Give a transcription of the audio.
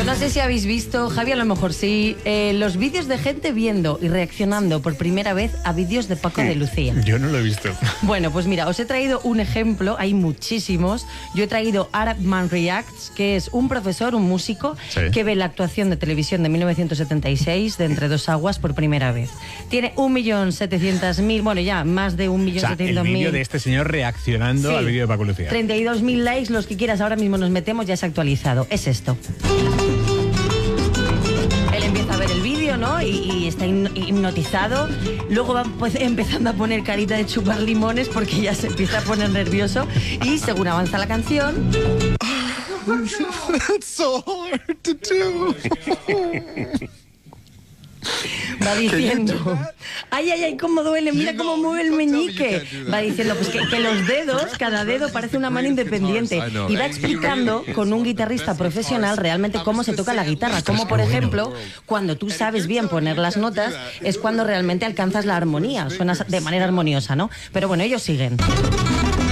Yo no sé si habéis visto, Javi, a lo mejor sí, los vídeos de gente viendo y reaccionando por primera vez a vídeos de Paco de Lucía. Yo no lo he visto. Bueno, pues mira, os he traído un ejemplo, hay muchísimos. Yo he traído Arab Man Reacts, que es un profesor, un músico, que ve la actuación de televisión de 1976 de Entre dos aguas por primera vez. Tiene 1.700.000, bueno, ya más de 1.700.000. El vídeo de este señor reaccionando al vídeo de Paco Lucía. 32.000 likes, los que quieras, ahora mismo nos metemos, ya se ha actualizado. Es esto. Él empieza a ver el vídeo, ¿no? Y está hipnotizado. Luego va pues, empezando a poner carita de chupar limones porque ya se empieza a poner nervioso. Y según avanza la canción... That's so hard to do. Va diciendo, ay, ay, ay, cómo duele, mira cómo mueve el meñique. Va diciendo pues que los dedos, cada dedo parece una mano independiente. Y va explicando con un guitarrista profesional realmente cómo se toca la guitarra. Como por ejemplo, cuando tú sabes bien poner las notas, es cuando realmente alcanzas la armonía. Suena de manera armoniosa, ¿no? Pero bueno, ellos siguen.